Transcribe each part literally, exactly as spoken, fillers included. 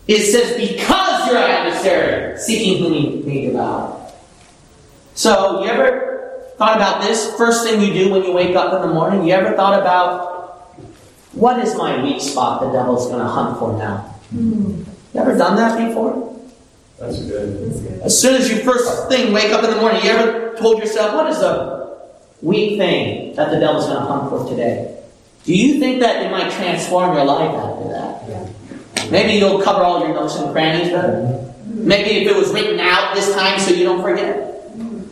It says, because your adversary, seeking whom he may devour. So, you ever thought about this? First thing you do when you wake up in the morning, you ever thought about, what is my weak spot the devil's going to hunt for now? Mm-hmm. You ever done that before? That's good. That's good. As soon as you first thing wake up in the morning, you ever told yourself, what is the weak thing that the devil's going to hunt for today? Do you think that it might transform your life after that? Yeah. Maybe you'll cover all your nooks and crannies better. Maybe if it was written out this time so you don't forget.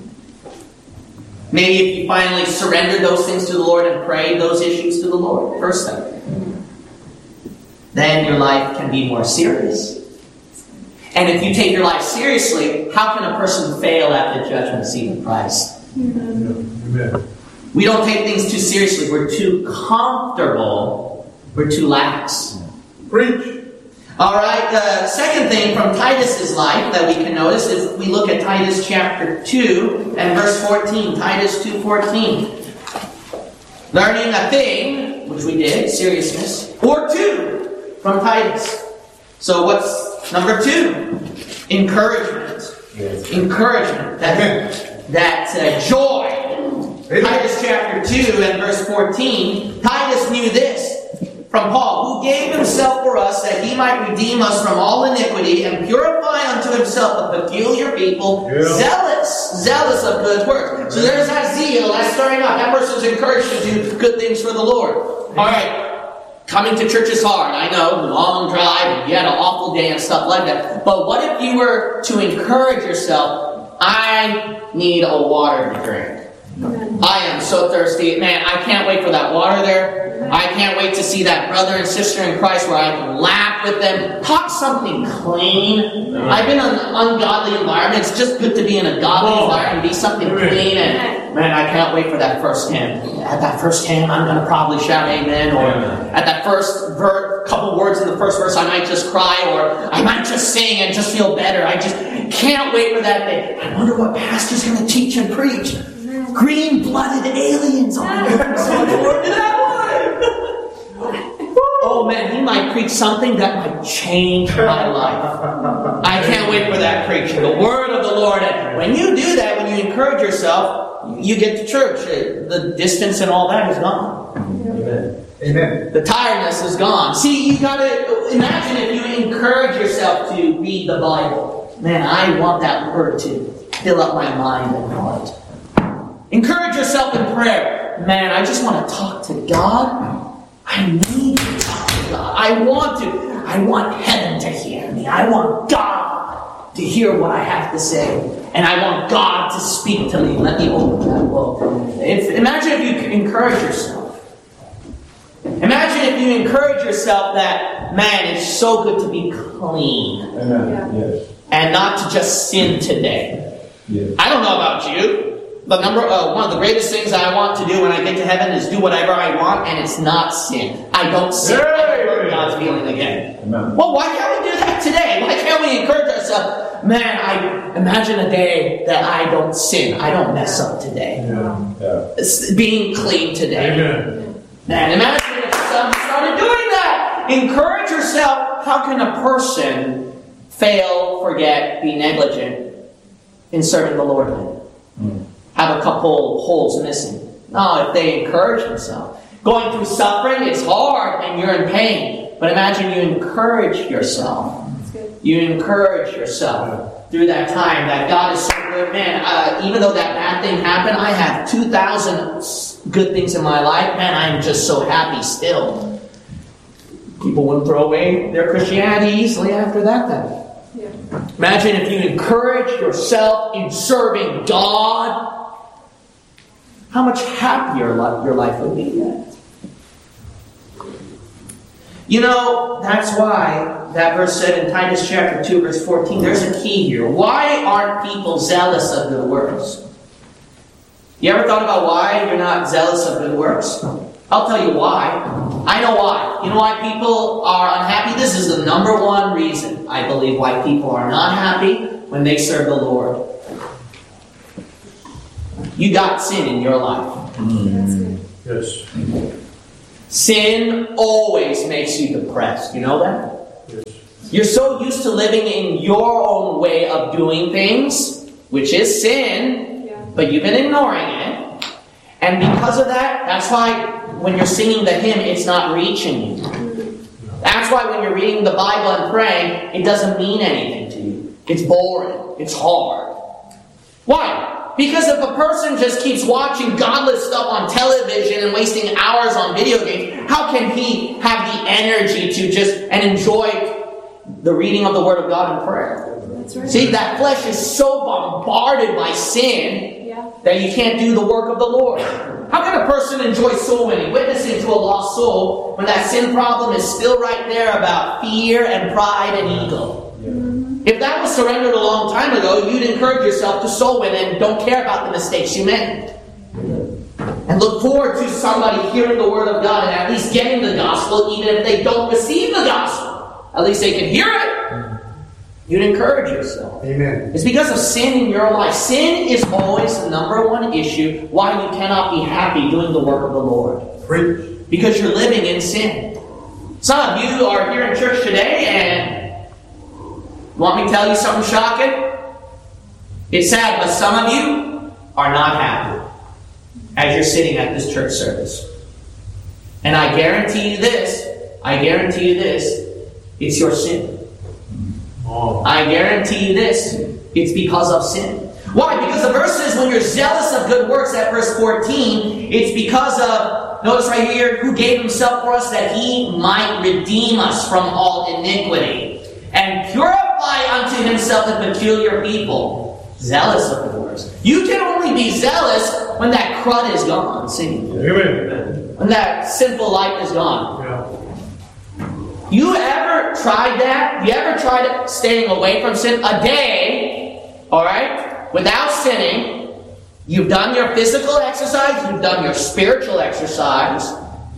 Maybe if you finally surrendered those things to the Lord and prayed those issues to the Lord. First thing. Then your life can be more serious. And if you take your life seriously, how can a person fail at the judgment seat of Christ? Amen. We don't take things too seriously. We're too comfortable. We're too lax. Preach. All right, the second thing from Titus's life that we can notice is we look at Titus chapter two and verse fourteen. Titus two fourteen. Learning a thing, which we did, seriousness, or two from Titus. So what's number two? Encouragement. Yes. Encouragement. That, that uh, joy. Amen. Titus chapter two and verse fourteen. Titus knew this from Paul, who gave himself for us that he might redeem us from all iniquity and purify unto himself a peculiar people, yeah. zealous, zealous of good works. So there's that zeal, that stirring up. That person's encouraged to do good things for the Lord. All right, coming to church is hard. I know, long drive, and you had an awful day and stuff like that. But what if you were to encourage yourself, I need a water to drink. I am so thirsty. Man, I can't wait for that water there. I can't wait to see that brother and sister in Christ where I can laugh with them. Talk something clean. I've been in ungodly environments. It's just good to be in a godly environment and be something clean. And man, I can't wait for that first hymn. At that first hymn, I'm going to probably shout amen. Or at that first ver- couple words in the first verse, I might just cry. Or I might just sing and just feel better. I just can't wait for that day. I wonder what pastor's going to teach and preach. Green-blooded aliens on the earth. So much more to that one. Oh man, he might preach something that might change my life. I can't wait for that preaching. The word of the Lord. And when you do that, when you encourage yourself, you get to church. The distance and all that is gone. Amen. Amen. The tiredness is gone. See, you gotta imagine if you encourage yourself to read the Bible. Man, I want that word to fill up my mind and heart. Encourage yourself in prayer. Man, I just want to talk to God. I need to talk to God. I want to. I want heaven to hear me. I want God to hear what I have to say. And I want God to speak to me. Let me open that book. If, imagine if you encourage yourself. Imagine if you encourage yourself that, man, it's so good to be clean. Amen. Yeah. Yes. And not to just sin today. Yes. I don't know about you. But number uh, one of the greatest things I want to do when I get to heaven is do whatever I want, and it's not sin. I don't sin. I don't hurt God's feeling again. Amen. Well, why can't we do that today? Why can't we encourage ourselves? Man, I imagine a day that I don't sin. I don't mess up today. Yeah. Yeah. It's being clean today. Amen. Man, imagine if someone started doing that. Encourage yourself. How can a person fail, forget, be negligent in serving the Lord? Mm. Have a couple holes missing. No, if they encourage themselves. Going through suffering, it's hard and you're in pain. But imagine you encourage yourself. You encourage yourself through that time that God is so good. Man, uh, even though that bad thing happened, I have two thousand good things in my life. Man, I'm just so happy still. People wouldn't throw away their Christianity easily after that then. Yeah. Imagine if you encourage yourself in serving God. How much happier your life would be then. You know, that's why that verse said in Titus chapter two, verse fourteen, there's a key here. Why aren't people zealous of good works? You ever thought about why you're not zealous of good works? I'll tell you why. I know why. You know why people are unhappy? This is the number one reason, I believe, why people are not happy when they serve the Lord. You got sin in your life. Mm. Yes. Sin always makes you depressed. You know that? Yes. You're so used to living in your own way of doing things, which is sin, yeah. but you've been ignoring it. And because of that, that's why when you're singing the hymn, it's not reaching you. That's why when you're reading the Bible and praying, it doesn't mean anything to you. It's boring. It's hard. Why? Because if a person just keeps watching godless stuff on television and wasting hours on video games, how can he have the energy to just and enjoy the reading of the Word of God and prayer? That's right. See, that flesh is so bombarded by sin yeah. that you can't do the work of the Lord. How can a person enjoy soul winning, witnessing to a lost soul, when that sin problem is still right there about fear and pride and ego? Yeah. If that was surrendered a long time ago, you'd encourage yourself to soul win and don't care about the mistakes you made. And look forward to somebody hearing the Word of God and at least getting the gospel, even if they don't receive the gospel. At least they can hear it. You'd encourage yourself. Amen. It's because of sin in your life. Sin is always the number one issue why you cannot be happy doing the work of the Lord. Preach. Because you're living in sin. Some of you are here in church today and want me to tell you something shocking? It's sad, but some of you are not happy as you're sitting at this church service. And I guarantee you this, I guarantee you this, it's your sin. Oh. I guarantee you this, it's because of sin. Why? Because the verse says when you're zealous of good works at verse fourteen, it's because of, notice right here, who gave himself for us that he might redeem us from all iniquity and purify unto himself a peculiar people, zealous of good works. You can only be zealous when that crud is gone. See? Amen. When that sinful life is gone. Yeah. You ever tried that? You ever tried staying away from sin a day, alright, without sinning? You've done your physical exercise, you've done your spiritual exercise,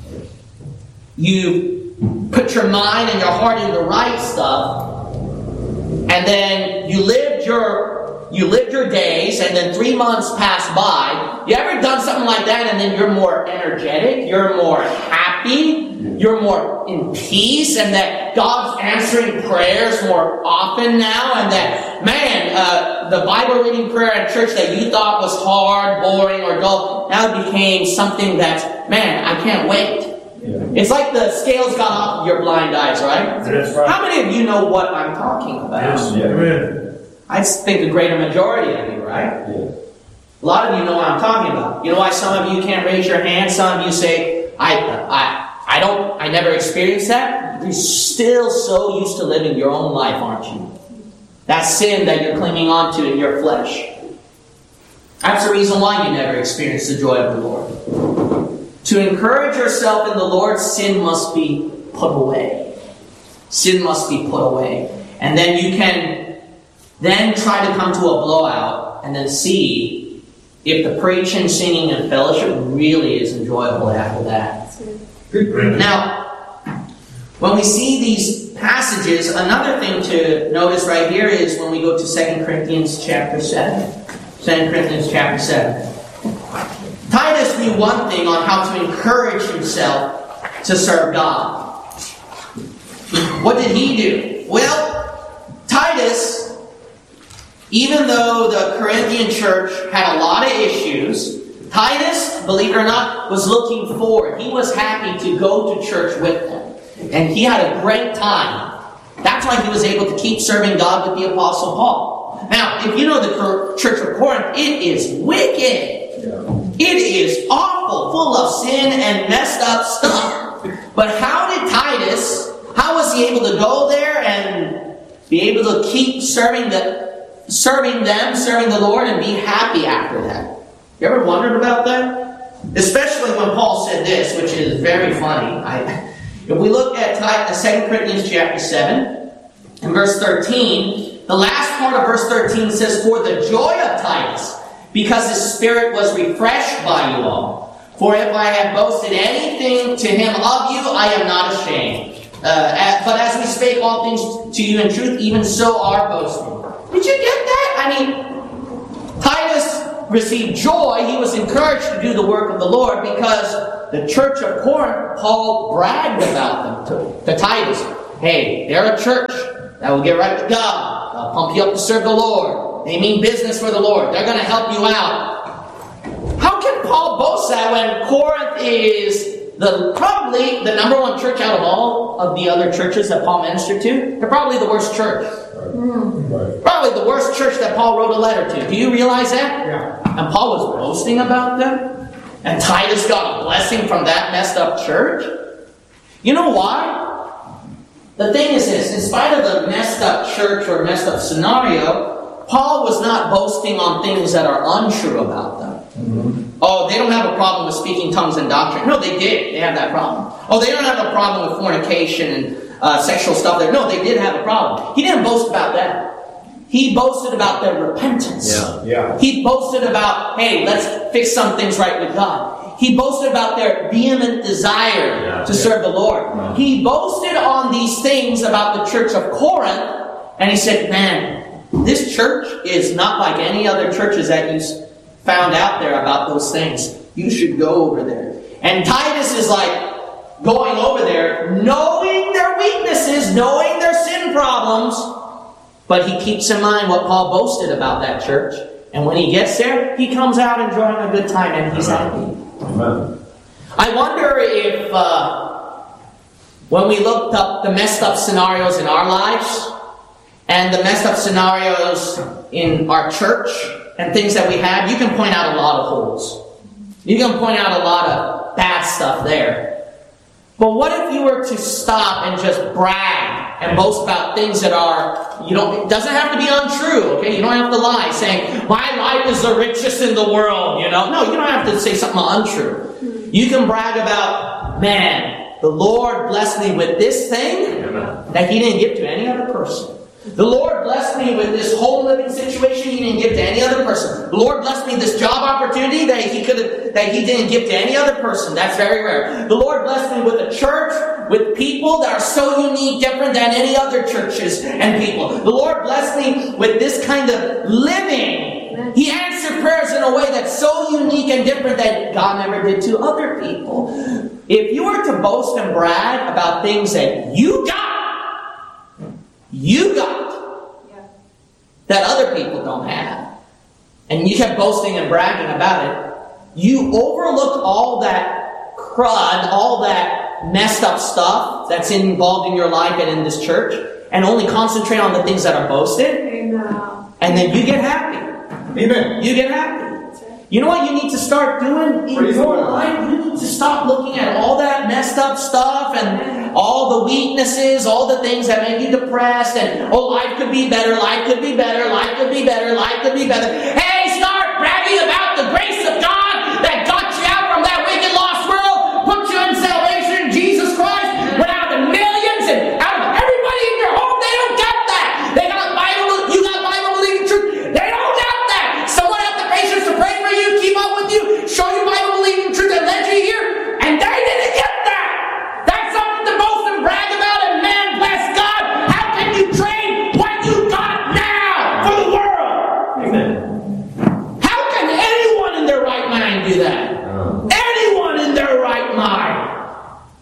you've put your mind and your heart into the right stuff, and then you lived your you lived your days, and then three months passed by. You ever done something like that and then you're more energetic, you're more happy, you're more in peace, and that God's answering prayers more often now, and that, man, uh, the Bible reading prayer at church that you thought was hard, boring, or dull, now became something that's, man, I can't wait. Yeah. It's like the scales got off of your blind eyes, right? That's right. How many of you know what I'm talking about? Yes. Yeah. I think the greater majority of you, right? Yeah. A lot of you know what I'm talking about. You know why some of you can't raise your hand? Some of you say, I, I, I don't, I never experienced that. You're still so used to living your own life, aren't you? That sin that you're clinging on to in your flesh. That's the reason why you never experienced the joy of the Lord. To encourage yourself in the Lord, sin must be put away. Sin must be put away. And then you can then try to come to a blowout and then see if the preaching, singing, and fellowship really is enjoyable after that. Now, when we see these passages, another thing to notice right here is when we go to Second Corinthians chapter seven. Second Corinthians chapter seven. Titus knew one thing on how to encourage himself to serve God. What did he do? Well, Titus, even though the Corinthian church had a lot of issues, Titus, believe it or not, was looking forward. He was happy to go to church with them. And he had a great time. That's why he was able to keep serving God with the Apostle Paul. Now, if you know the church of Corinth, it is wicked. It is awful, full of sin and messed up stuff. But how did Titus, how was he able to go there and be able to keep serving the, serving them, serving the Lord, and be happy after that? You ever wondered about that? Especially when Paul said this, which is very funny. I, if we look at Second Corinthians chapter seven, and verse thirteen, the last part of verse thirteen says, "For the joy of Titus, because his spirit was refreshed by you all. For if I have boasted anything to him of you, I am not ashamed. Uh, but as we spake all things to you in truth, even so our boasting." Did you get that? I mean, Titus received joy. He was encouraged to do the work of the Lord because the church of Corinth, Paul bragged about them to, to Titus. Hey, they're a church. that will get right with God. They'll pump you up to serve the Lord. They mean business for the Lord. They're going to help you out. How can Paul boast that when Corinth is the probably the number one church out of all of the other churches that Paul ministered to? They're probably the worst church. Right. Probably the worst church that Paul wrote a letter to. Do you realize that? Yeah. And Paul was boasting about them? And Titus got a blessing from that messed up church? You know why? The thing is this, in spite of the messed up church or messed up scenario, Paul was not boasting on things that are untrue about them. Mm-hmm. Oh, they don't have a problem with speaking tongues and doctrine. No, they did. They had that problem. Oh, they don't have a problem with fornication and uh, sexual stuff there. No, they did have a problem. He didn't boast about that. He boasted about their repentance. Yeah. Yeah. He boasted about, hey, let's fix some things right with God. He boasted about their vehement desire yeah, to yeah. serve the Lord. Yeah. He boasted on these things about the church of Corinth, and he said, man, this church is not like any other churches that you found out there about those things. You should go over there. And Titus is like going over there, knowing their weaknesses, knowing their sin problems, but he keeps in mind what Paul boasted about that church. And when he gets there, he comes out enjoying a good time and he's happy. Amen. I wonder if uh, when we looked up the messed up scenarios in our lives and the messed up scenarios in our church and things that we have, you can point out a lot of holes. You can point out a lot of bad stuff there. But what if you were to stop and just brag and boast about things that are, you don't, it doesn't have to be untrue, okay? You don't have to lie, saying, my life is the richest in the world, you know? No, you don't have to say something untrue. You can brag about, man, the Lord blessed me with this thing that He didn't give to any other person. The Lord blessed me with this home living situation He didn't give to any other person. The Lord blessed me this job opportunity that He could have, that He didn't give to any other person. That's very rare. The Lord blessed me with a church, with people that are so unique, different than any other churches and people. The Lord blessed me with this kind of living. He answered prayers in a way that's so unique and different that God never did to other people. If you were to boast and brag about things that you got, you got, yeah. that other people don't have, and you kept boasting and bragging about it, you overlooked all that crud, all that messed up stuff that's involved in your life and in this church, and only concentrate on the things that are boasted. Amen. And then you get happy. Amen. You get happy. You know what you need to start doing in Praise your life? You need to stop looking at all that messed up stuff and all the weaknesses, all the things that make you depressed, and, oh, life could be better, life could be better, life could be better, life could be better. Hey, start bragging about the grace of God that got you out from that wicked, lost world, put you in salvation in Jesus Christ, went out of millions and out of everybody in your home. They don't get that. They got Bible, you got Bible believing truth. They don't get that. Someone has the patience to pray for you, keep up with you, show you Bible believing truth and led you here, and they didn't get that. That's something to boast and brag about, and man, bless God, how can you trade what you got now for the world? Amen. How can anyone in their right mind do that? Anyone in their right mind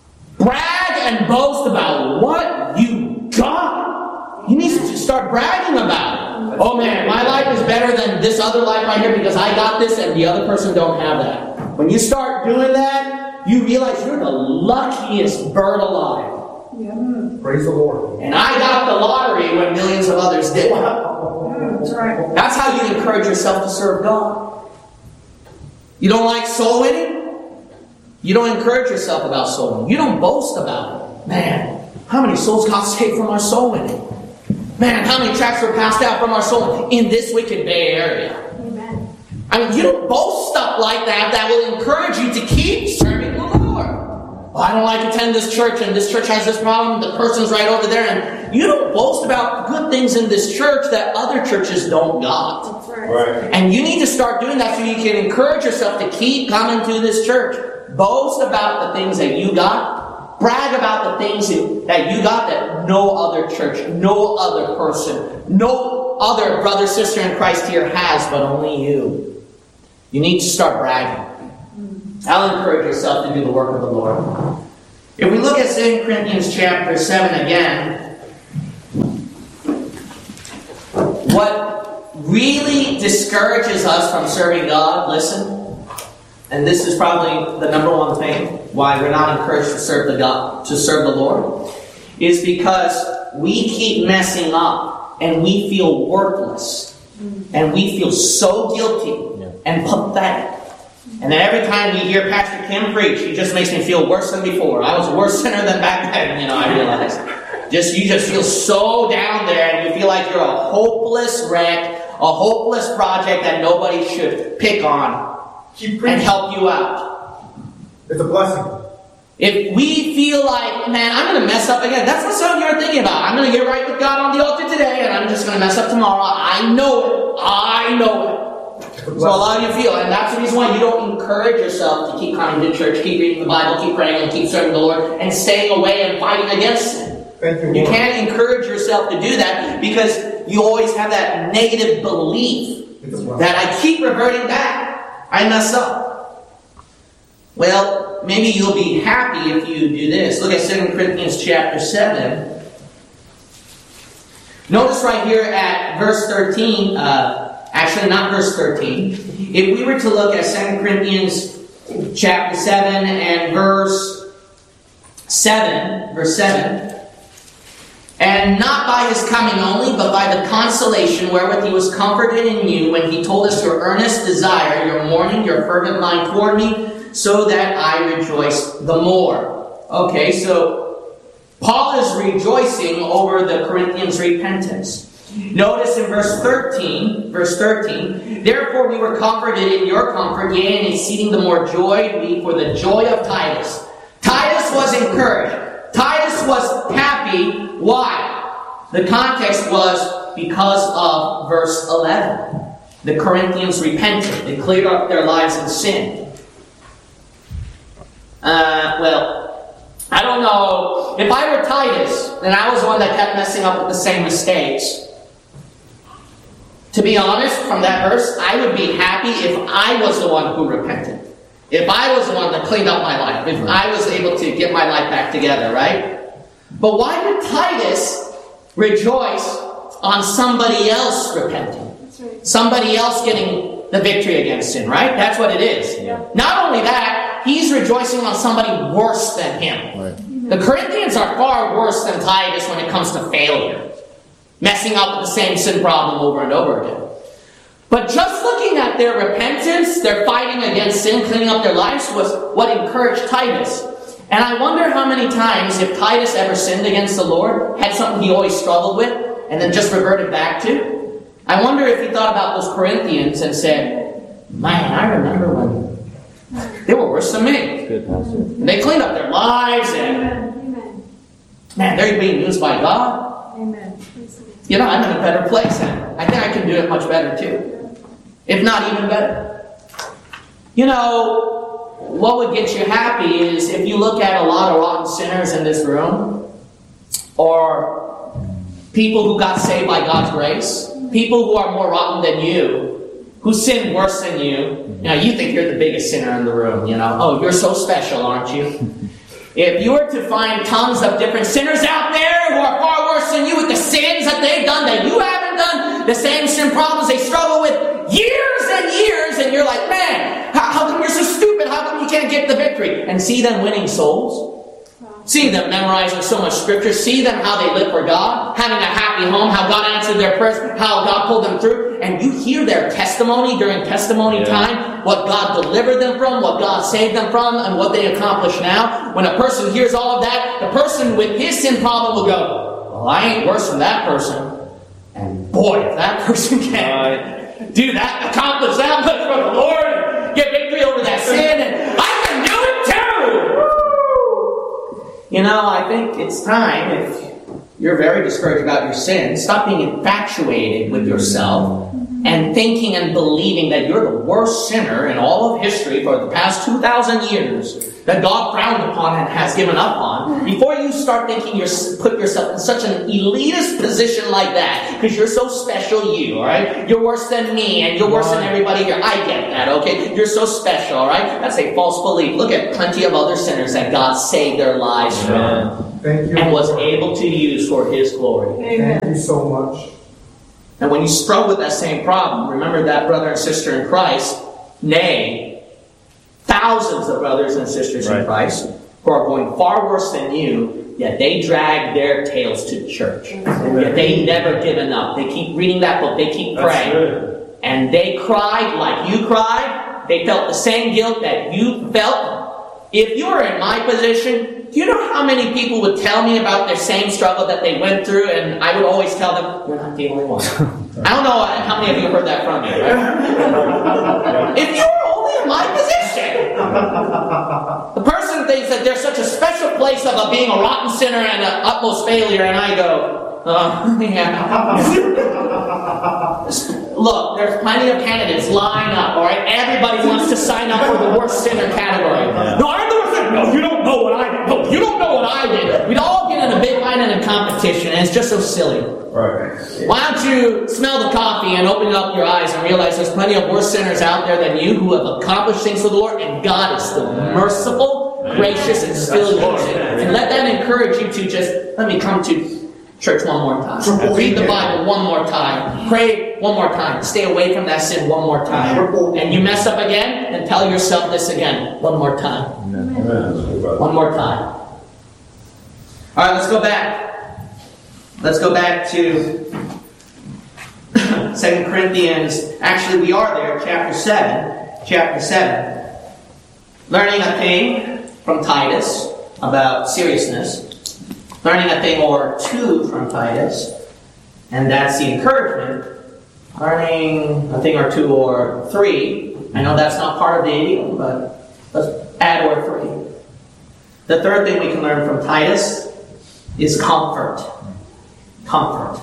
brag and boast about what you got? You need to start bragging about it. Oh man, my life is better than this other life right here because I got this and the other person don't have that. When you start doing that, you realize you're the luckiest bird alive. Yeah. Praise the Lord. And I got the lottery when millions of others did. That's right. That's how you encourage yourself to serve God. You don't like soul winning? You don't encourage yourself about soul winning. You don't boast about it. Man, how many souls got saved from our soul winning? Man, how many tracts were passed out from our soul in this wicked Bay Area? Amen. I mean, you don't boast stuff like that that will encourage you to keep serving the Lord. Oh, I don't like to attend this church, and this church has this problem. The person's right over there. And you don't boast about good things in this church that other churches don't got. That's right. Right. And you need to start doing that so you can encourage yourself to keep coming to this church. Boast about the things that you got. Brag about the things that you got that no other church, no other person, no other brother, sister in Christ here has, but only you. You need to start bragging. I'll encourage yourself to do the work of the Lord. If we look at Second Corinthians chapter seven again, What really discourages us from serving God, listen, and this is probably the number one thing why we're not encouraged to serve the God, to serve the Lord, is because we keep messing up and we feel worthless and we feel so guilty yeah. and pathetic. And then every time we hear Pastor Kim preach, he just makes me feel worse than before. I was a worse sinner than back then, you know, I realized. Just you just feel so down there and you feel like you're a hopeless wreck, a hopeless project that nobody should pick on and help you out. It's a blessing. If we feel like, man, I'm going to mess up again, that's what some of you are thinking about. I'm going to get right with God on the altar today, and I'm just going to mess up tomorrow. I know it. I know it. So a lot of you feel, and that's the reason why you don't encourage yourself to keep coming to church, keep reading the Bible, keep praying, and keep serving the Lord, and staying away and fighting against sin. Thank you, you Lord. can't encourage yourself to do that because you always have that negative belief that I keep reverting back. I mess up. Well, maybe you'll be happy if you do this. Look at Second Corinthians chapter seven. Notice right here at verse thirteen, uh, actually not verse thirteen. If we were to look at Second Corinthians chapter seven and verse seven, verse seven, and not by his coming only, but by the consolation wherewith he was comforted in you, when he told us your earnest desire, your mourning, your fervent mind toward me, so that I rejoice the more. Okay, so Paul is rejoicing over the Corinthians' repentance. Notice in verse thirteen, verse thirteen, therefore we were comforted in your comfort, yea, and exceeding the more joy we for the joy of Titus. Titus was encouraged. Titus was happy. Why? The context was because of verse eleven. The Corinthians repented. They cleared up their lives in sin. Uh, well, I don't know. If I were Titus, and I was the one that kept messing up with the same mistakes, to be honest, from that verse, I would be happy if I was the one who repented. If I was the one that cleaned up my life. If I was able to get my life back together, right? But why did Titus rejoice on somebody else repenting? That's right. Somebody else getting the victory against sin, right? That's what it is. Yeah. Not only that, he's rejoicing on somebody worse than him. Right. The Corinthians are far worse than Titus when it comes to failure. Messing up with the same sin problem over and over again. But just looking at their repentance, their fighting against sin, cleaning up their lives, was what encouraged Titus. And I wonder how many times, if Titus ever sinned against the Lord, had something he always struggled with, and then just reverted back to, I wonder if he thought about those Corinthians and said, man, I remember when they were worse than me. Good, Pastor. And they cleaned up their lives, and Amen. Man, they're being used by God. Amen. You know, I'm in a better place, and I think I can do it much better too. If not even better. You know, what would get you happy is if you look at a lot of rotten sinners in this room, or people who got saved by God's grace, people who are more rotten than you, who sin worse than you. You know, you think you're the biggest sinner in the room, you know. Oh, you're so special, aren't you? If you were to find tons of different sinners out there who are far worse than you with the sins that they've done that you haven't done, the same sin problems they struggle with years and years, and you're like, man, how, how come you're so stupid? How come you can't get the victory? And see them winning souls. See them memorizing so much scripture. See them how they live for God, having a happy home, how God answered their prayers, how God pulled them through. And you hear their testimony during testimony yeah. time, what God delivered them from, what God saved them from, and what they accomplish now. When a person hears all of that, the person with his sin problem will go, well, I ain't worse than that person. And boy, if that person can do that, accomplish that much for the Lord, get victory over that sin, and I can do it too! You know, I think it's time, if you're very discouraged about your sin, stop being infatuated with yourself and thinking and believing that you're the worst sinner in all of history for the past two thousand years that God frowned upon and has given up on. Before you start thinking you're put yourself in such an elitist position like that, because you're so special, you, alright? You're worse than me, and you're worse than everybody here. I get that, okay? You're so special, alright? That's a false belief. Look at plenty of other sinners that God saved their lives from. Thank you, and was Lord. able to use for His glory. Amen. Thank you so much. And when you struggle with that same problem, remember that brother and sister in Christ, nay, thousands of brothers and sisters right. in Christ who are going far worse than you, yet they drag their tails to church. Yet they never given up. They keep reading that book. They keep praying. And they cried like you cried. They felt the same guilt that you felt. If you were in my position, do you know how many people would tell me about their same struggle that they went through, and I would always tell them, you're not the only one. I don't know how many of you heard that from me, right? If you were only in my position. The person thinks that there's such a special place of a being a rotten sinner and an utmost failure, and I go, oh, yeah. Look, there's plenty of candidates. Line up, all right? Everybody wants to sign up for the worst sinner category. Yeah. No, I'm the worst sinner. No, you don't know what I did. No, you don't know what I did. We'd all get in a big line in a competition, and it's just so silly. Right. Why don't you smell the coffee and open up your eyes and realize there's plenty of worse sinners out there than you who have accomplished things for the Lord, and God is still merciful, gracious, and still using. And let that encourage you to just, let me come to church one more time. Read the Bible one more time. Pray one more time. Stay away from that sin one more time. And you mess up again, and tell yourself this again one more time. One more time. All right, let's go back. Let's go back to Second Corinthians. Actually, we are there, chapter seven. Chapter seven. Learning a thing from Titus about seriousness. Learning a thing or two from Titus. And that's the encouragement. Learning a thing or two or three. I know that's not part of the idiom, but let's add or three. The third thing we can learn from Titus is comfort. Comfort.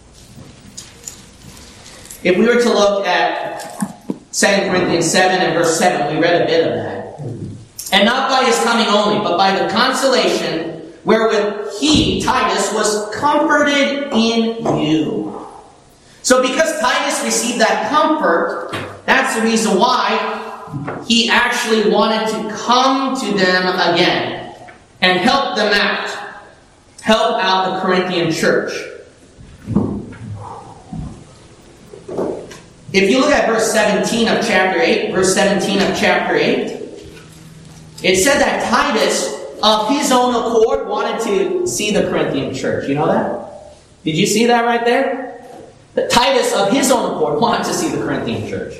If we were to look at Second Corinthians seven and verse seven, we read a bit of that. And not by his coming only, but by the consolation wherewith he, Titus, was comforted in you. So because Titus received that comfort, that's the reason why he actually wanted to come to them again and help them out. Help out the Corinthian church. If you look at verse seventeen of chapter eight, verse seventeen of chapter eight, it said that Titus, of his own accord, wanted to see the Corinthian church. You know that? Did you see that right there? That Titus, of his own accord, wanted to see the Corinthian church.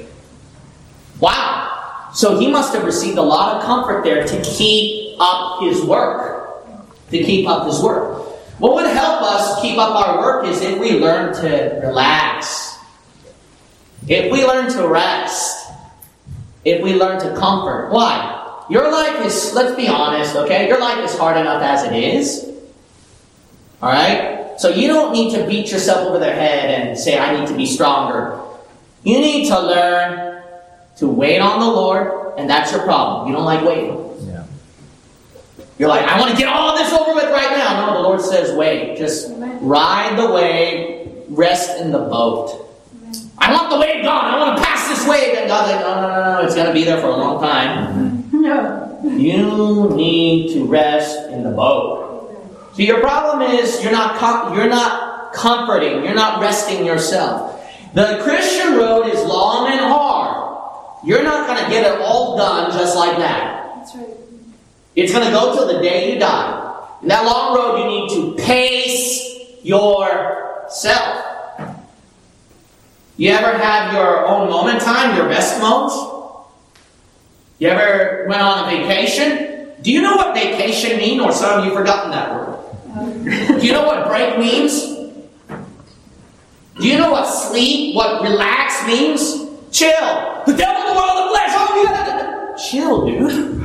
Wow! So he must have received a lot of comfort there to keep up his work. To keep up his work. What would help us keep up our work is if we learn to relax. If we learn to rest. If we learn to comfort. Why? Your life is, let's be honest, okay? Your life is hard enough as it is. Alright? So you don't need to beat yourself over the head and say, I need to be stronger. You need to learn to wait on the Lord, and that's your problem. You don't like waiting. Yeah. You're like, I want to get all this over with right now. No, the Lord says, wait. Just ride the wave, rest in the boat. I want the wave gone. I want to pass this wave. And God's like, no, no, no, no. It's going to be there for a long time. No. You need to rest in the boat. So your problem is you're not com- you're not comforting. You're not resting yourself. The Christian road is long and hard. You're not going to get it all done just like that. That's right. It's going to go till the day you die. In that long road, you need to pace yourself. You ever have your own moment time, your rest modes? You ever went on a vacation? Do you know what vacation means? Or some of you have forgotten that word. Do you know what break means? Do you know what sleep, what relax means? Chill. The devil, the world, the flesh. Oh, yeah. Chill, dude.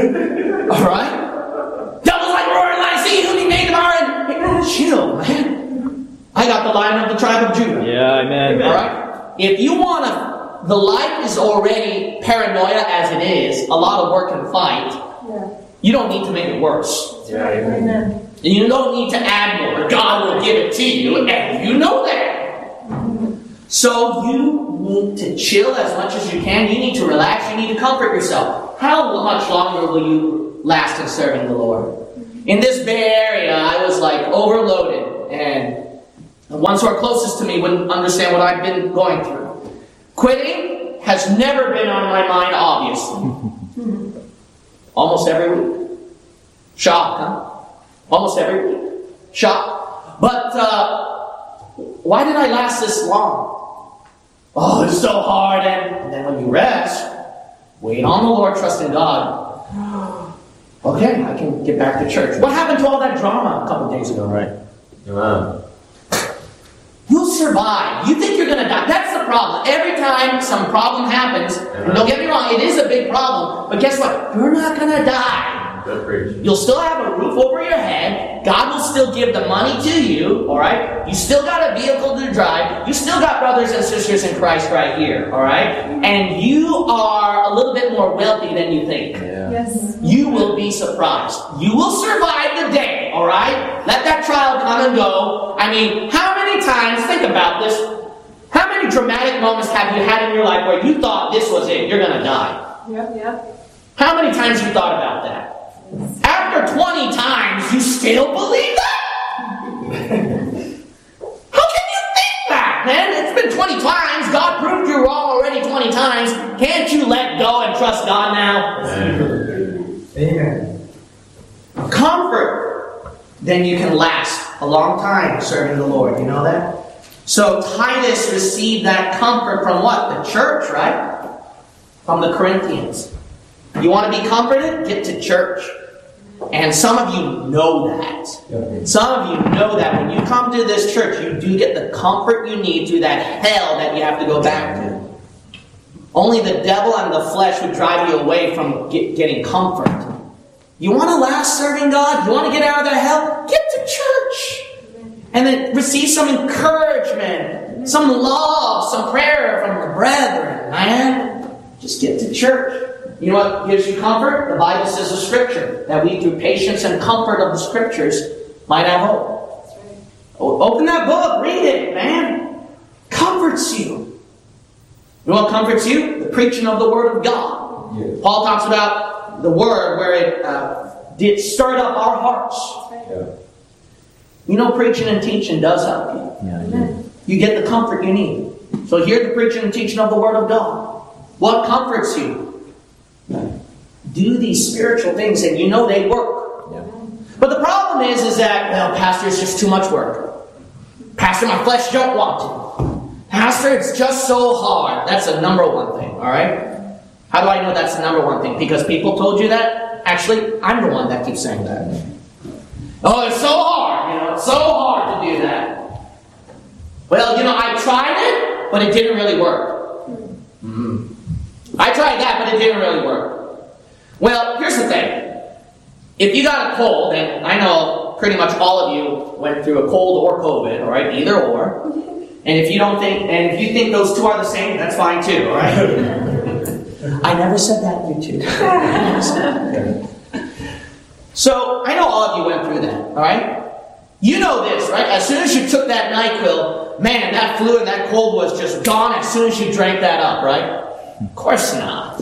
Alright? Devil's like roaring lion. See who he made tomorrow. Hey, chill, man. I got the Lion of the tribe of Judah. Yeah, amen. Alright? If you want to, the life is already paranoia as it is, a lot of work and fight. Yeah. You don't need to make it worse. Yeah, amen. Amen. And you don't need to add more. God will give it to you, and you know that. So you need to chill as much as you can. You need to relax. You need to comfort yourself. How much longer will you last in serving the Lord? In this Bay Area, I was like overloaded, and The ones who are closest to me wouldn't understand what I've been going through. Quitting has never been on my mind, obviously. Almost every week. Shock, huh? Almost every week. Shock. But uh, why did I last this long? Oh, it's so hard. And, and then when you rest, wait on the Lord, trust in God. Okay, I can get back to church. What happened to all that drama a couple days ago? Right. Amen. You'll survive. You think you're going to die. That's the problem. Every time some problem happens, and don't get me wrong, it is a big problem, but guess what? You're not going to die. You'll still have a roof over your head. God will still give the money to you, all right? You still got a vehicle to drive. You still got brothers and sisters in Christ right here, all right? And you are a little bit more wealthy than you think. Yeah. Yes. You will be surprised. You will survive the day, all right? Let that trial come and go. I mean, how many times, think about this, how many dramatic moments have you had in your life where you thought this was it, you're going to die? Yep, yep. How many times you thought about that? After twenty times, you still believe that? How can you think that, man? It's been twenty times. God proved you wrong already twenty times. Can't you let go and trust God now? Amen. Amen. Comfort. Then you can last a long time serving the Lord. You know that? So Titus received that comfort from what? The church, right? From the Corinthians. You want to be comforted? Get to church. And some of you know that. Some of you know that when you come to this church, you do get the comfort you need through that hell that you have to go back to. Only the devil and the flesh would drive you away from get, getting comfort. You want to last serving God? You want to get out of that hell? Get to church. And then receive some encouragement, some love, some prayer from the brethren, man. Just get to church. You know what gives you comfort? The Bible says of Scripture, that we through patience and comfort of the Scriptures might have hope. Open that book, read it, man. Comforts you. You know what comforts you? The preaching of the Word of God. Yes. Paul talks about the Word where it uh, did stir up our hearts. Yeah. You know preaching and teaching does help you. Yeah, Amen. You get the comfort you need. So hear the preaching and teaching of the Word of God. What comforts you? Do these spiritual things and you know they work. yeah. But the problem is, is that, well, Pastor, it's just too much work. Pastor, my flesh don't want to. Pastor, it's just so hard. That's the number one thing, all right? How do I know that's the number one thing? Because people told you that? Actually, I'm the one that keeps saying that. Oh, it's so hard, you know, it's so hard to do that. Well, you know, I tried it, but it didn't really work. Mm-hmm. I tried that, but it didn't really work. Well, here's the thing. If you got a cold, and I know pretty much all of you went through a cold or COVID, all right, either or. And if you don't think, and if you think those two are the same, that's fine too, all right? I never said that, you two. So, I know all of you went through that, all right? You know this, right? As soon as you took that NyQuil, man, that flu and that cold was just gone as soon as you drank that up, right? Of course not.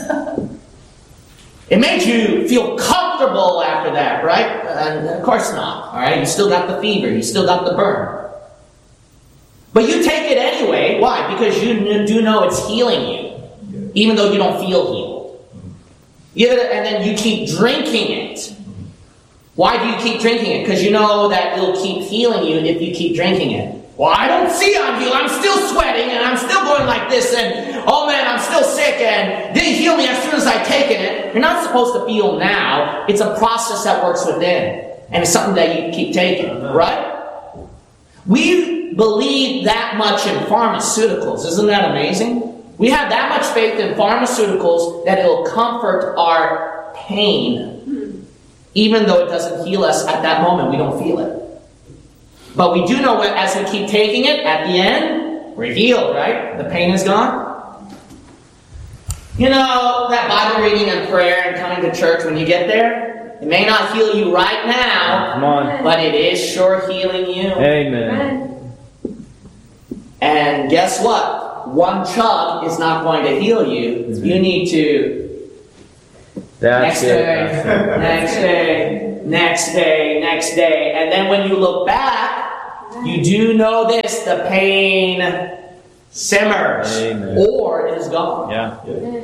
It made you feel comfortable after that, right? And of course not, all right? You still got the fever. You still got the burn. But you take it anyway. Why? Because you do know it's healing you, even though you don't feel healed. Give it, and then you keep drinking it. Why do you keep drinking it? Because you know that it'll keep healing you if you keep drinking it. Well, I don't see I'm healed. I'm still sweating, and I'm still going like this, and oh man, I'm still sick, and didn't heal me as soon as I taken it. You're not supposed to feel now. It's a process that works within, and it's something that you keep taking, right? We believe that much in pharmaceuticals. Isn't that amazing? We have that much faith in pharmaceuticals that it'll comfort our pain, even though it doesn't heal us at that moment. We don't feel it. But we do know that as we keep taking it, at the end, we're healed, right? The pain is gone. You know, that Bible reading and prayer and coming to church, when you get there, it may not heal you right now, Come on. but it is sure healing you. Amen. And guess what? One chug is not going to heal you. You need to That's next it. day, That's it. next day, next day, next day. And then when you look back, You do know this, the pain simmers. Amen. Or is gone. Yeah.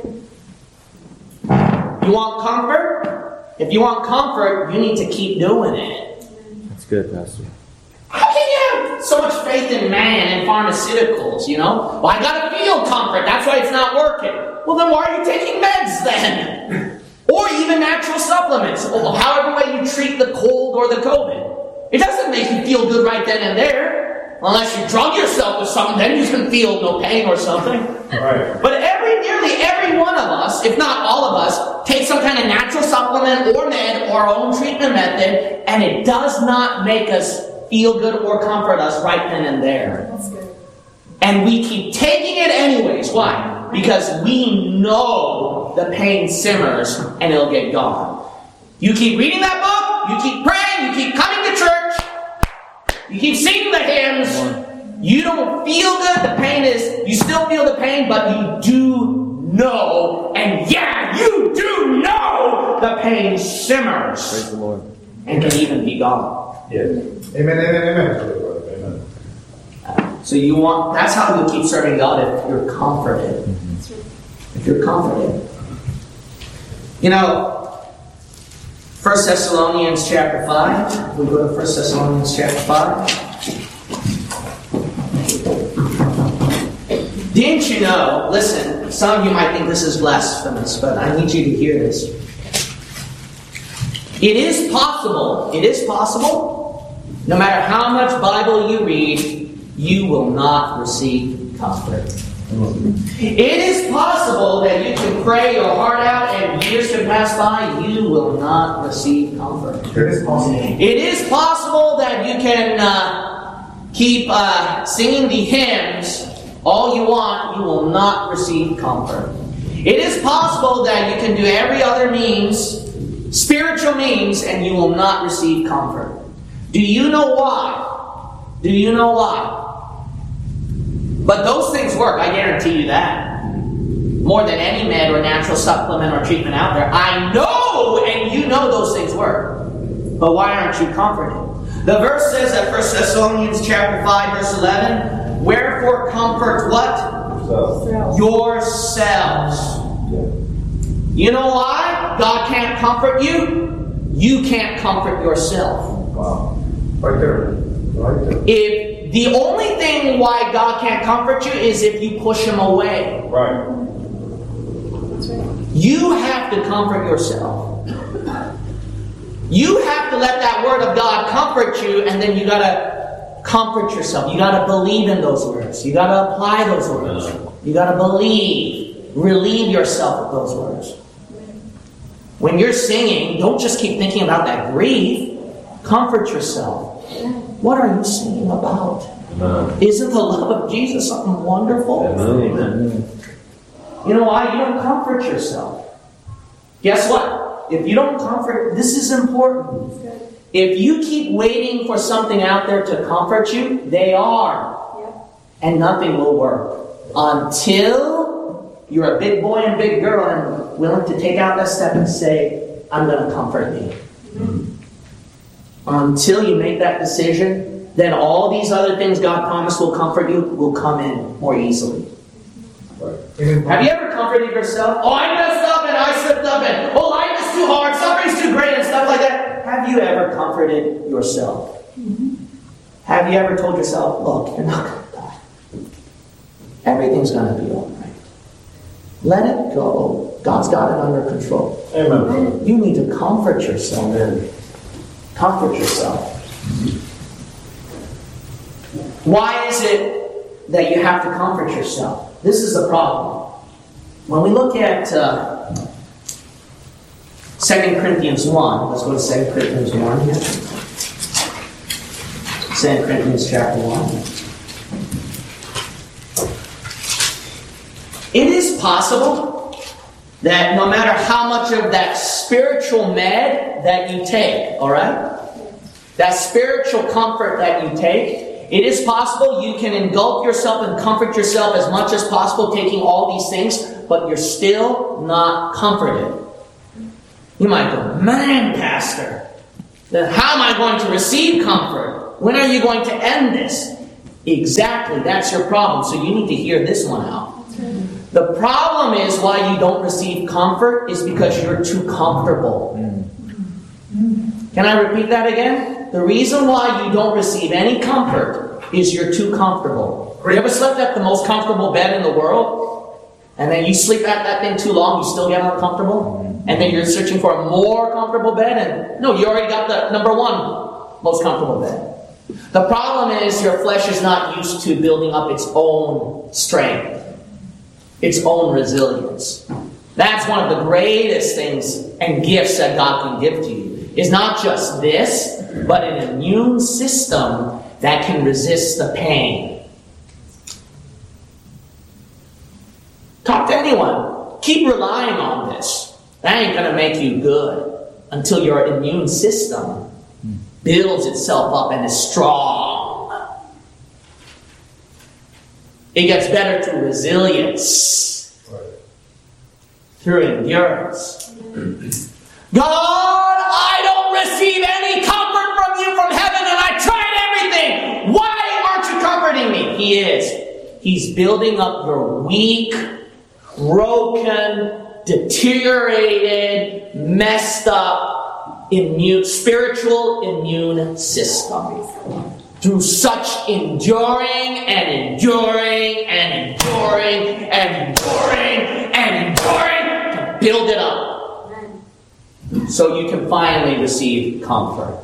You want comfort? If you want comfort, you need to keep doing it. That's good, Pastor. How can you have so much faith in man and pharmaceuticals, you know? Well, I gotta feel comfort, that's why it's not working. Well, then why are you taking meds then? Or even natural supplements. Or however way you treat the cold or the COVID. It doesn't make you feel good right then and there. Unless you drug yourself with something, then you can feel no pain or something. Right. But every, nearly every one of us, if not all of us, take some kind of natural supplement or med or our own treatment method, and it does not make us feel good or comfort us right then and there. That's good. And we keep taking it anyways. Why? Because we know the pain simmers and it'll get gone. You keep reading that book, you keep praying, you keep coming to church, you keep singing the hymns, you don't feel good, the pain is, you still feel the pain, but you do know, and yeah, you do know the pain simmers. Praise the Lord. And can even be gone. Yes. Amen, amen, amen. Amen. So you want, that's how you keep serving God, if you're comforted. If you're comforted. You know, First Thessalonians chapter five. We go to First Thessalonians chapter five. Didn't you know, listen, some of you might think this is blasphemous, but I need you to hear this. It is possible, it is possible, no matter how much Bible you read, you will not receive comfort. It is possible that you can pray your heart out and years can pass by, you will not receive comfort. It is possible. It is possible that you can uh, keep uh, singing the hymns all you want, you will not receive comfort. It is possible that you can do every other means, spiritual means, and you will not receive comfort. Do you know why? Do you know why? But those things work, I guarantee you that. More than any med or natural supplement or treatment out there. I know, and you know those things work. But why aren't you comforted? The verse says at First Thessalonians chapter five, verse eleven, wherefore comfort what? So, Yourselves. yeah. You know why God can't comfort you? You can't comfort yourself. Wow. Right there. Right there. If the only thing why God can't comfort you is if you push Him away. Right. That's right. You have to comfort yourself. You have to let that Word of God comfort you, and then you gotta comfort yourself. You gotta believe in those words. You gotta apply those words. You gotta believe. Relieve yourself of those words. When you're singing, don't just keep thinking about that grief. Comfort yourself. What are you singing about? Amen. Isn't the love of Jesus something wonderful? Amen. You know why? You don't comfort yourself. Guess what? If you don't comfort, this is important. If you keep waiting for something out there to comfort you, they are. And nothing will work. Until you're a big boy and big girl and willing to take out that step and say, I'm going to comfort you. Until you make that decision, then all these other things God promised will comfort you will come in more easily. Right. Have you ever comforted yourself? Oh, I messed up and I slipped up and oh, life is too hard, suffering's too great and stuff like that. Have you ever comforted yourself? Mm-hmm. Have you ever told yourself, look, you're not going to die. Everything's going to be all right. Let it go. God's got it under control. Amen. You need to comfort yourself. Comfort yourself. Why is it that you have to comfort yourself? This is the problem. When we look at uh, Second Corinthians one, let's go to Second Corinthians one here. Second Corinthians chapter one. It is possible that no matter how much of that spiritual med that you take, all right? That spiritual comfort that you take, it is possible you can engulf yourself and comfort yourself as much as possible taking all these things, but you're still not comforted. You might go, man, Pastor, then how am I going to receive comfort? When are you going to end this? Exactly, that's your problem. So you need to hear this one out. The problem is why you don't receive comfort is because you're too comfortable. Can I repeat that again? The reason why you don't receive any comfort is you're too comfortable. You ever slept at the most comfortable bed in the world? And then you sleep at that thing too long, you still get uncomfortable? And then you're searching for a more comfortable bed? And no, you already got the number one most comfortable bed. The problem is your flesh is not used to building up its own strength, its own resilience. That's one of the greatest things and gifts that God can give to you. Is not just this, but an immune system that can resist the pain. Talk to anyone. Keep relying on this. That ain't going to make you good until your immune system builds itself up and is strong. It gets better through resilience, through endurance. God, I don't receive any comfort from you from heaven, and I tried everything. Why aren't you comforting me? He is. He's building up your weak, broken, deteriorated, messed up immune, spiritual immune system. Through such enduring and enduring and enduring and enduring and enduring to build it up. So you can finally receive comfort.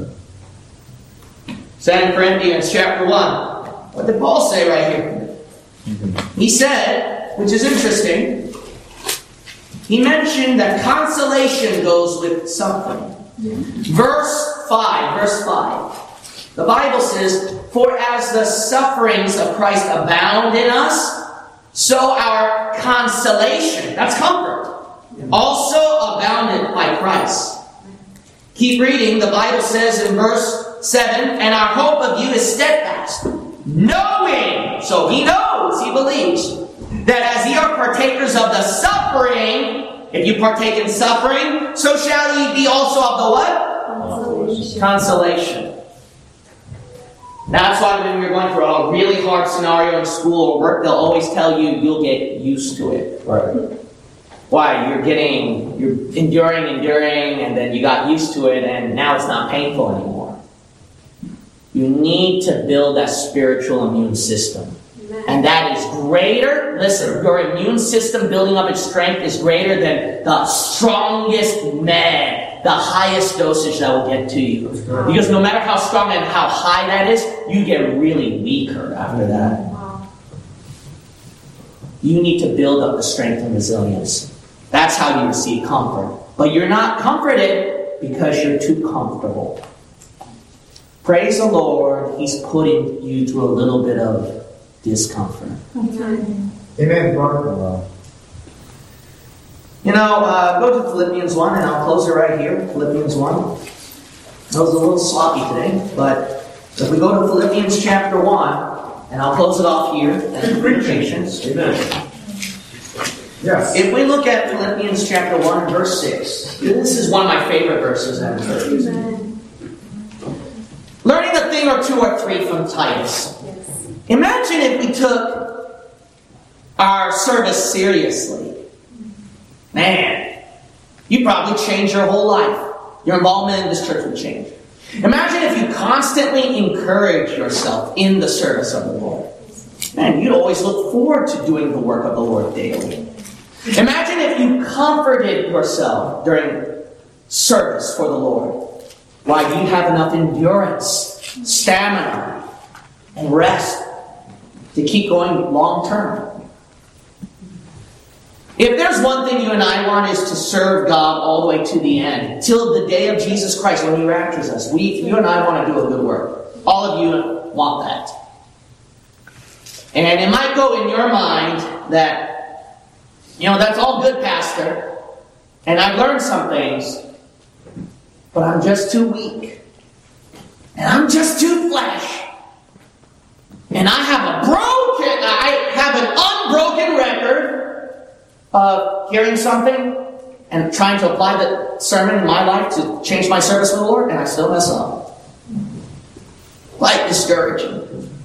Second Corinthians chapter one. What did Paul say right here? He said, which is interesting, he mentioned that consolation goes with suffering. Verse five, verse five. The Bible says, for as the sufferings of Christ abound in us, so our consolation, that's comfort, also abounded by Christ. Keep reading. The Bible says in verse seven, and our hope of you is steadfast, knowing, so he knows, he believes, that as ye are partakers of the suffering, if you partake in suffering, so shall ye be also of the what? Consolation. Consolation. That's why when you're going through a really hard scenario in school or work, they'll always tell you you'll get used to it. Right. Why? You're getting, you're enduring, enduring, and then you got used to it, and now it's not painful anymore. You need to build that spiritual immune system. And that is greater, listen, your immune system building up its strength is greater than the strongest med, the highest dosage that will get to you. Because no matter how strong and how high that is, you get really weaker after that. You need to build up the strength and resilience. That's how you receive comfort. But you're not comforted because you're too comfortable. Praise the Lord, He's putting you through a little bit of discomfort. Amen. Amen. You know, uh, go to Philippians one, and I'll close it right here. Philippians one. That was a little sloppy today, but if we go to Philippians chapter one, and I'll close it off here. Thank you for your patience. Amen. Yes. If we look at Philippians chapter one, verse six, this is one of my favorite verses ever. Learning a thing or two or three from Titus. Imagine if we took our service seriously. Man, you'd probably change your whole life. Your involvement in this church would change. Imagine if you constantly encourage yourself in the service of the Lord. Man, you'd always look forward to doing the work of the Lord daily. Imagine if you comforted yourself during service for the Lord. Why, you have enough endurance, stamina, and rest to keep going long term. If there's one thing you and I want is to serve God all the way to the end, till the day of Jesus Christ when He raptures us. We, you and I want to do a good work. All of you want that. And it might go in your mind that, you know, that's all good, Pastor, and I've learned some things, but I'm just too weak. And I'm just too flesh. And I have a broken, I have an unbroken record of hearing something and trying to apply the sermon in my life to change my service with the Lord, and I still mess up. quite discouraging.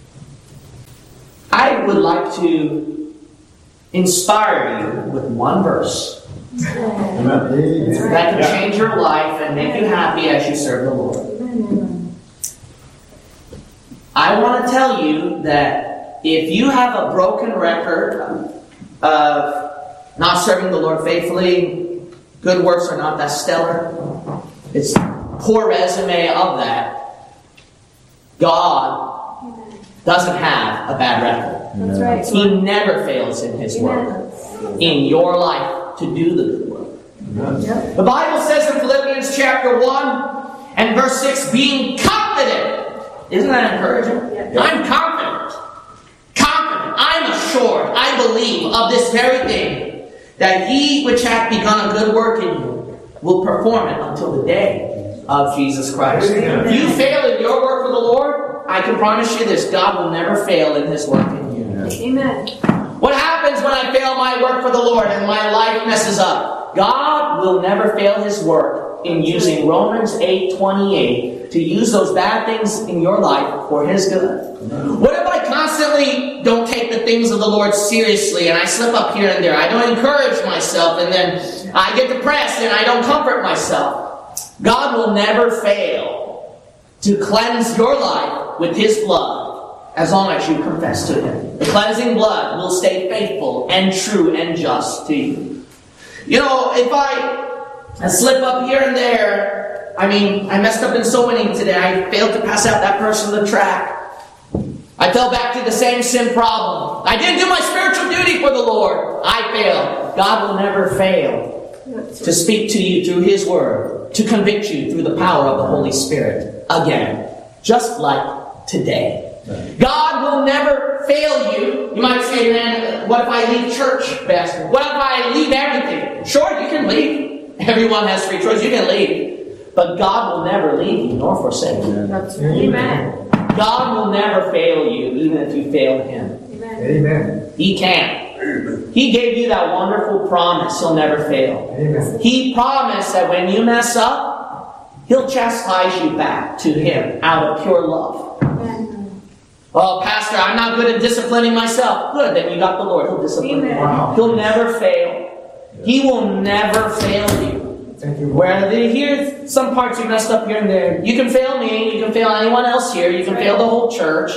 I would like to inspire you with one verse that can change your life and make you happy as you serve the Lord. I want to tell you that if you have a broken record of not serving the Lord faithfully, good works are not that stellar, it's poor resume of that, God doesn't have a bad record. That's right. He never fails in His work in your life to do the good work. Yep. The Bible says in Philippians chapter one and verse six, being confident. Isn't that encouraging? Yeah. I'm confident. Confident. I'm assured. I believe of this very thing, that He which hath begun a good work in you will perform it until the day of Jesus Christ. Amen. If you fail in your work for the Lord, I can promise you this, God will never fail in His work in you. Amen. What happens when I fail my work for the Lord and my life messes up? God will never fail His work in using Romans eight twenty-eight to use those bad things in your life for His good. What if I constantly don't take the things of the Lord seriously and I slip up here and there? I don't encourage myself and then I get depressed and I don't comfort myself. God will never fail to cleanse your life with His blood as long as you confess to Him. The cleansing blood will stay faithful and true and just to you. You know, if I, I slip up here and there, I mean, I messed up in so many today. I failed to pass out that person the track. I fell back to the same sin problem. I didn't do my spiritual duty for the Lord. I failed. God will never fail to speak to you through His Word, to convict you through the power of the Holy Spirit again, just like today. God will never fail you. You might say, man, what if I leave church, Pastor? What if I leave everything? Sure, you can leave. Everyone has free choice. You can leave. But God will never leave you nor forsake you. That's right. Amen. God will never fail you, even if you fail Him. Amen. Amen. He can't. He gave you that wonderful promise. He'll never fail. Amen. He promised that when you mess up, He'll chastise you back to Him out of pure love. Amen. Well, Pastor, I'm not good at disciplining myself. Good, then you got the Lord. He'll discipline you. Wow. He'll never fail. He will never fail you. Thank you. Where here's some parts you messed up here and there. You can fail me. You can fail anyone else here. You can fail the whole church.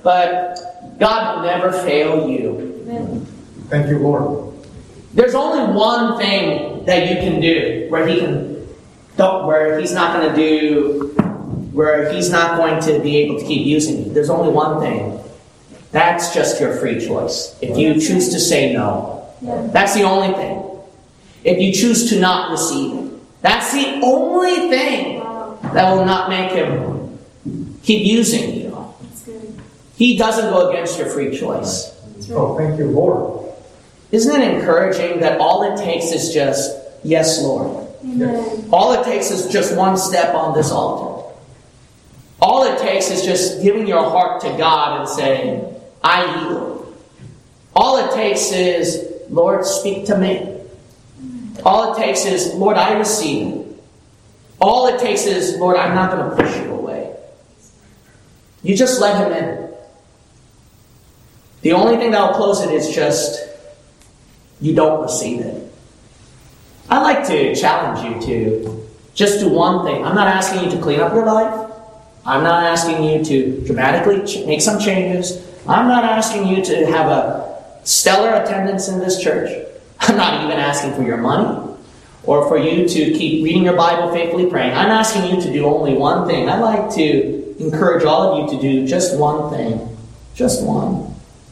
But God will never fail you. Amen. Thank you, Lord. There's only one thing that you can do where He can, don't, where He's not going to do, where He's not going to be able to keep using you. There's only one thing. That's just your free choice. If you choose to say no, that's the only thing. If you choose to not receive it, that's the only thing that will not make Him keep using you. He doesn't go against your free choice. Oh, thank you, Lord. Isn't it encouraging that all it takes is just, yes, Lord. Amen. All it takes is just one step on this altar. All it takes is just giving your heart to God and saying, I yield. All it takes is, Lord, speak to me. All it takes is, Lord, I receive it. All it takes is, Lord, I'm not going to push you away. You just let Him in. The only thing that will close it is just, you don't receive it. I'd like to challenge you to just do one thing. I'm not asking you to clean up your life. I'm not asking you to dramatically ch- make some changes. I'm not asking you to have a stellar attendance in this church. I'm not even asking for your money or for you to keep reading your Bible, faithfully praying. I'm asking you to do only one thing. I'd like to encourage all of you to do just one thing. Just one.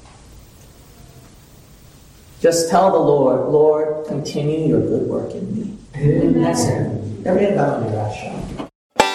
Just tell the Lord, Lord, continue your good work in me. Amen. That's it. Everybody got on your last shot.